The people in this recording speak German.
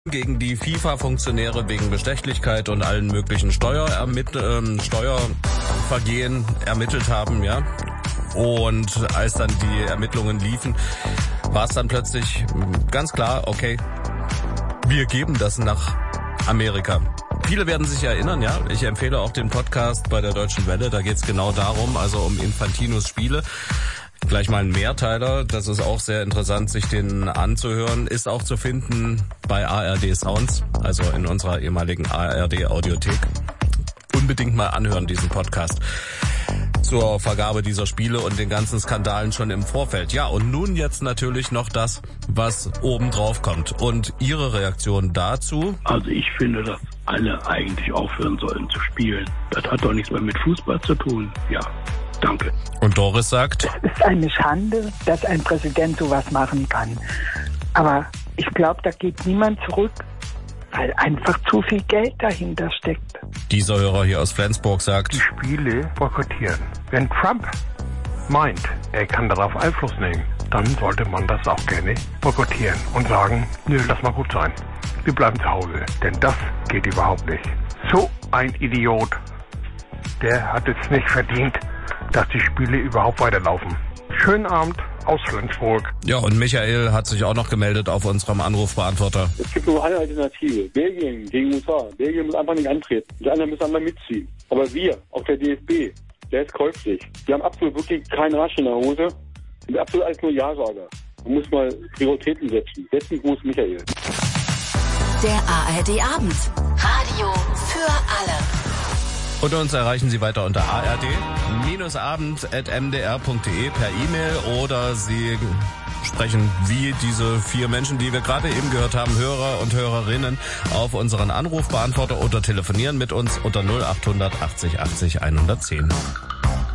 gegen die FIFA-Funktionäre wegen Bestechlichkeit und allen möglichen Steuervergehen ermittelt haben, ja. Und als dann die Ermittlungen liefen, war es dann plötzlich ganz klar, okay, wir geben das nach Amerika. Viele werden sich erinnern, ja, ich empfehle auch den Podcast bei der Deutschen Welle, da geht's genau darum, also um Infantinos Spiele. Gleich mal ein Mehrteiler, das ist auch sehr interessant, sich den anzuhören, ist auch zu finden bei ARD Sounds, also in unserer ehemaligen ARD Audiothek. Unbedingt mal anhören, diesen Podcast zur Vergabe dieser Spiele und den ganzen Skandalen schon im Vorfeld. Ja, und nun jetzt natürlich noch das, was obendrauf kommt. Und Ihre Reaktion dazu? Also ich finde, dass alle eigentlich aufhören sollen zu spielen. Das hat doch nichts mehr mit Fußball zu tun. Ja. Danke. Und Doris sagt? Es ist eine Schande, dass ein Präsident sowas machen kann. Aber ich glaube, da geht niemand zurück, weil einfach zu viel Geld dahinter steckt. Dieser Hörer hier aus Flensburg sagt, die Spiele boykottieren. Wenn Trump meint, er kann darauf Einfluss nehmen, dann sollte man das auch gerne boykottieren und sagen, nö, lass mal gut sein. Wir bleiben zu Hause. Denn das geht überhaupt nicht. So ein Idiot, der hat es nicht verdient, dass die Spiele überhaupt weiterlaufen. Schönen Abend aus Flensburg. Ja, und Michael hat sich auch noch gemeldet auf unserem Anrufbeantworter. Es gibt nur eine Alternative. Belgien gegen USA. Belgien muss einfach nicht antreten. Die anderen müssen einmal mitziehen. Aber wir, auch der DFB, der ist käuflich. Wir haben absolut wirklich keinen Arsch in der Hose. Wir sind absolut alles nur Ja-Sager. Man muss mal Prioritäten setzen. Besten Gruß, Michael. Der ARD-Abend. Radio für alle. Und uns erreichen Sie weiter unter ard-abend@mdr.de per E-Mail oder Sie sprechen wie diese 4 Menschen, die wir gerade eben gehört haben, Hörer und Hörerinnen, auf unseren Anrufbeantworter oder telefonieren mit uns unter 0800 80 80 110.